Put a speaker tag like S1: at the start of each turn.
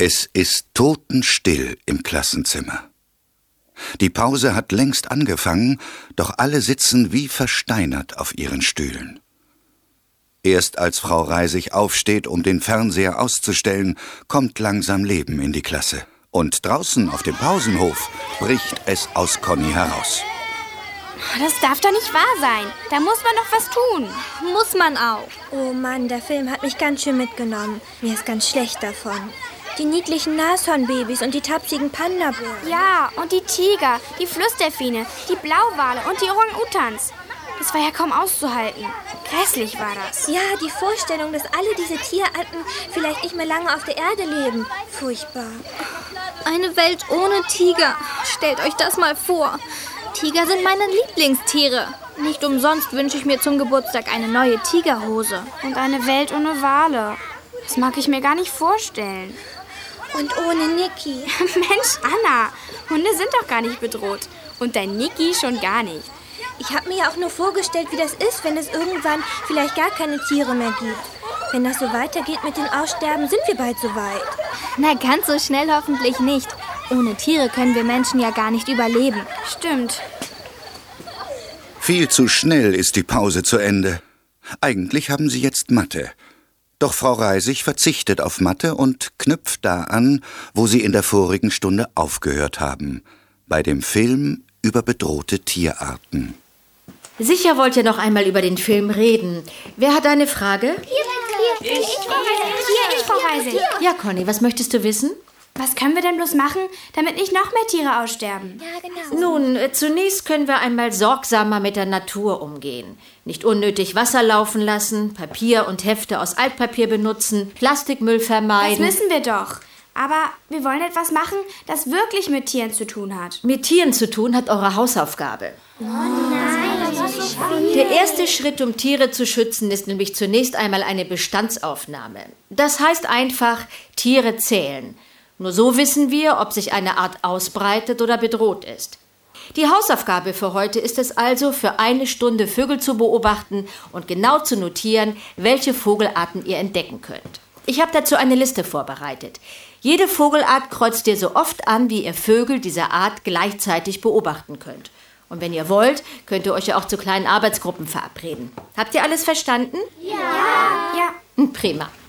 S1: Es ist totenstill im Klassenzimmer. Die Pause hat längst angefangen, doch alle sitzen wie versteinert auf ihren Stühlen. Erst als Frau Reisig aufsteht, um den Fernseher auszustellen, kommt langsam Leben in die Klasse. Und draußen auf dem Pausenhof bricht es aus Conny heraus.
S2: Das darf doch nicht wahr sein. Da muss man doch was tun.
S3: Muss man auch.
S4: Oh Mann, der Film hat mich ganz schön mitgenommen. Mir ist ganz schlecht davon. Die niedlichen Nashornbabys und die tapsigen Panda-Bären.
S2: Ja, und die Tiger, die Flussdelfine, die Blauwale und die Orang-Utans. Das war ja kaum auszuhalten. Grässlich war das.
S4: Ja, die Vorstellung, dass alle diese Tierarten vielleicht nicht mehr lange auf der Erde leben. Furchtbar.
S3: Eine Welt ohne Tiger. Stellt euch das mal vor. Tiger sind meine Lieblingstiere. Nicht umsonst wünsche ich mir zum Geburtstag eine neue Tigerhose.
S2: Und eine Welt ohne Wale. Das mag ich mir gar nicht vorstellen.
S4: Und ohne Niki.
S2: Mensch, Anna, Hunde sind doch gar nicht bedroht. Und dein Niki schon gar nicht.
S4: Ich habe mir ja auch nur vorgestellt, wie das ist, wenn es irgendwann vielleicht gar keine Tiere mehr gibt. Wenn das so weitergeht mit dem Aussterben, sind wir bald so weit.
S3: Na, ganz so schnell hoffentlich nicht. Ohne Tiere können wir Menschen ja gar nicht überleben.
S2: Stimmt.
S1: Viel zu schnell ist die Pause zu Ende. Eigentlich haben sie jetzt Mathe. Doch Frau Reisig verzichtet auf Mathe und knüpft da an, wo sie in der vorigen Stunde aufgehört haben. Bei dem Film über bedrohte Tierarten.
S5: Sicher wollt ihr noch einmal über den Film reden. Wer hat eine Frage?
S2: Hier, Frau Reisig.
S5: Ja, Conny, was möchtest du wissen?
S2: Was können wir denn bloß machen, damit nicht noch mehr Tiere aussterben?
S4: Ja, genau.
S5: Nun, zunächst können wir einmal sorgsamer mit der Natur umgehen. Nicht unnötig Wasser laufen lassen, Papier und Hefte aus Altpapier benutzen, Plastikmüll vermeiden.
S2: Das wissen wir doch. Aber wir wollen etwas machen, das wirklich mit Tieren zu tun hat.
S5: Mit Tieren zu tun hat eure Hausaufgabe.
S4: Oh nein, das ist schwierig.
S5: Der erste Schritt, um Tiere zu schützen, ist nämlich zunächst einmal eine Bestandsaufnahme. Das heißt einfach, Tiere zählen. Nur so wissen wir, ob sich eine Art ausbreitet oder bedroht ist. Die Hausaufgabe für heute ist es also, für 1 Stunde Vögel zu beobachten und genau zu notieren, welche Vogelarten ihr entdecken könnt. Ich habe dazu eine Liste vorbereitet. Jede Vogelart kreuzt ihr so oft an, wie ihr Vögel dieser Art gleichzeitig beobachten könnt. Und wenn ihr wollt, könnt ihr euch ja auch zu kleinen Arbeitsgruppen verabreden. Habt ihr alles verstanden?
S2: Ja.
S5: Prima.